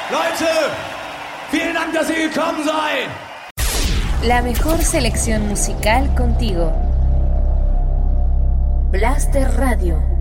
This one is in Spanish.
Leute, vielen Dank, dass ihr gekommen seid. La mejor selección musical contigo. Blaster Radio.